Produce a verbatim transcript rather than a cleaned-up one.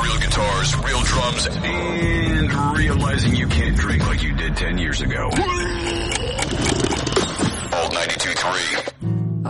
Real guitars, real drums, and realizing you can't drink like you did ten years ago.